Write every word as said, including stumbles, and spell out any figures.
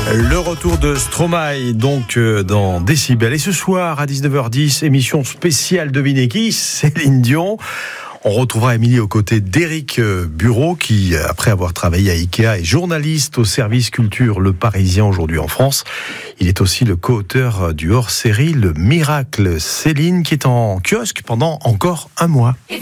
Le retour de Stromae, donc euh, dans Décibel. Et ce soir, à dix-neuf heures dix, émission spéciale Devinez qui, Céline Dion. On retrouvera Émilie aux côtés d'Éric Bureau, qui, après avoir travaillé à Ikea, est journaliste au service culture Le Parisien aujourd'hui en France. Il est aussi le co-auteur du hors-série Le Miracle Céline, qui est en kiosque pendant encore un mois.